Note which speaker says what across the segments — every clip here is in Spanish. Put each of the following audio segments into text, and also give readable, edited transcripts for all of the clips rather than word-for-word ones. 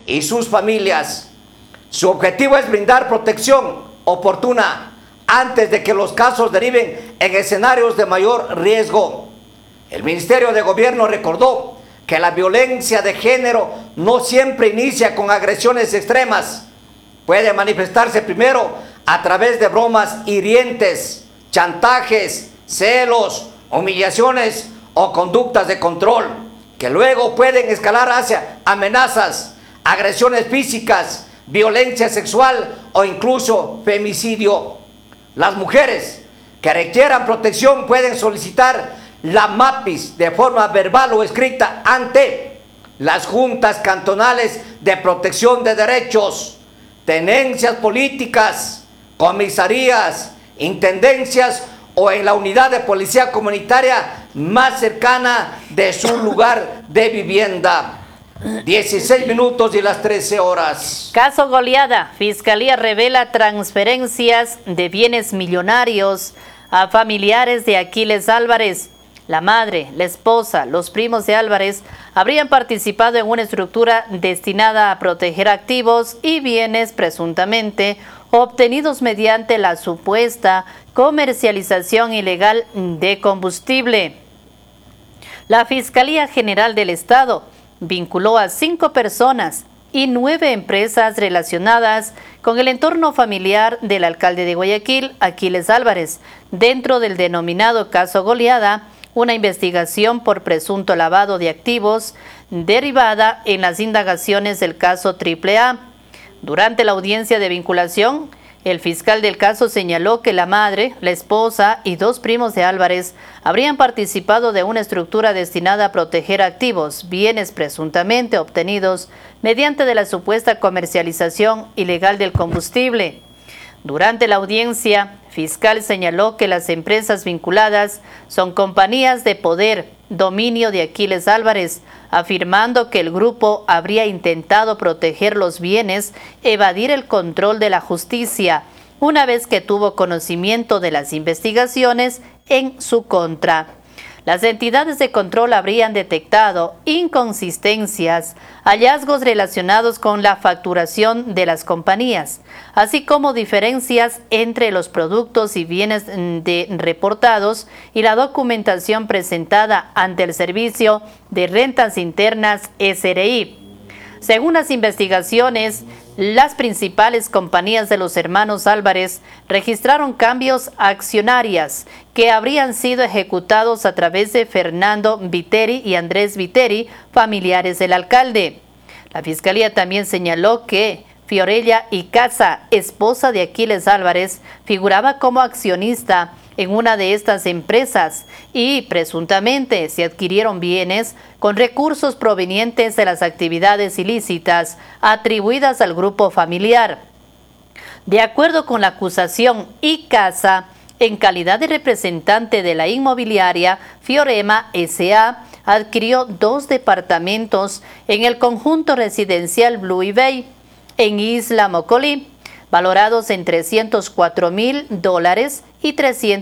Speaker 1: y sus familias. Su objetivo es brindar protección oportuna antes de que los casos deriven en escenarios de mayor riesgo. El Ministerio de Gobierno recordó que la violencia de género no siempre inicia con agresiones extremas. Puede manifestarse primero a través de bromas hirientes, chantajes, celos, humillaciones o conductas de control, que luego pueden escalar hacia amenazas, agresiones físicas, violencia sexual o incluso femicidio. Las mujeres que requieran protección pueden solicitar la MAPIS de forma verbal o escrita ante las juntas cantonales de protección de derechos, tenencias políticas, comisarías, intendencias o en la unidad de policía comunitaria más cercana de su lugar de vivienda. 16 minutos y las 13 horas.
Speaker 2: Caso Goleada. Fiscalía revela transferencias de bienes millonarios a familiares de Aquiles Álvarez. La madre, la esposa, los primos de Álvarez habrían participado en una estructura destinada a proteger activos y bienes presuntamente obtenidos mediante la supuesta comercialización ilegal de combustible. La Fiscalía General del Estado vinculó a 5 personas y 9 empresas relacionadas con el entorno familiar del alcalde de Guayaquil, Aquiles Álvarez, dentro del denominado caso Goleada, una investigación por presunto lavado de activos derivada en las indagaciones del caso AAA. Durante la audiencia de vinculación, el fiscal del caso señaló que la madre, la esposa y 2 primos de Álvarez habrían participado de una estructura destinada a proteger activos, bienes presuntamente obtenidos mediante de la supuesta comercialización ilegal del combustible. Durante la audiencia, fiscal señaló que las empresas vinculadas son compañías de poder, dominio de Aquiles Álvarez, afirmando que el grupo habría intentado proteger los bienes, evadir el control de la justicia, una vez que tuvo conocimiento de las investigaciones en su contra. Las entidades de control habrían detectado inconsistencias, hallazgos relacionados con la facturación de las compañías, así como diferencias entre los productos y bienes reportados y la documentación presentada ante el Servicio de Rentas Internas SRI. Según las investigaciones, las principales compañías de los hermanos Álvarez registraron cambios accionarios que habrían sido ejecutados a través de Fernando Viteri y Andrés Viteri, familiares del alcalde. La Fiscalía también señaló que Fiorella Icaza, esposa de Aquiles Álvarez, figuraba como accionista en una de estas empresas y presuntamente se adquirieron bienes con recursos provenientes de las actividades ilícitas atribuidas al grupo familiar. De acuerdo con la acusación, Icaza, en calidad de representante de la inmobiliaria Fiorema S.A., adquirió 2 departamentos en el conjunto residencial Blue Bay, en Isla Mocolí, valorados en $304,000 y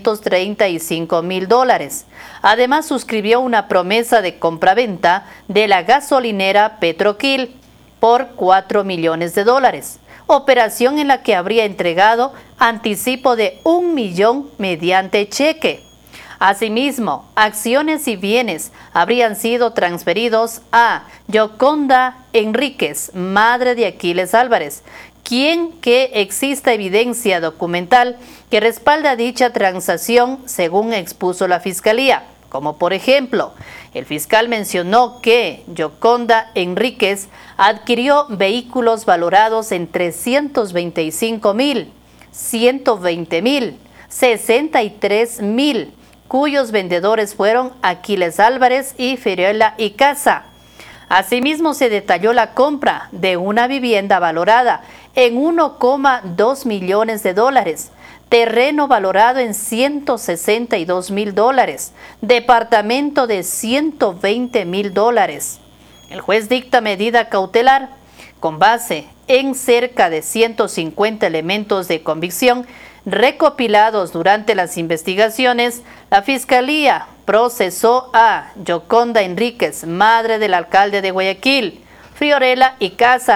Speaker 2: $335,000. Además, suscribió una promesa de compraventa de la gasolinera Petroquil por $4 millones, operación en la que habría entregado anticipo de $1 millón mediante cheque. Asimismo, acciones y bienes habrían sido transferidos a Yoconda Enríquez, madre de Aquiles Álvarez, quien que exista evidencia documental que respalda dicha transacción, según expuso la Fiscalía. Como por ejemplo, el fiscal mencionó que Yoconda Enríquez adquirió vehículos valorados en $325,000, $120,000, $63,000, cuyos vendedores fueron Aquiles Álvarez y Fiorella Icaza. Asimismo, se detalló la compra de una vivienda valorada en $1,2 millones, terreno valorado en $162,000, departamento de $120,000. El juez dicta medida cautelar con base en cerca de 150 elementos de convicción recopilados durante las investigaciones. La Fiscalía procesó a Yoconda Enríquez, madre del alcalde de Guayaquil, Fiorella Icaza,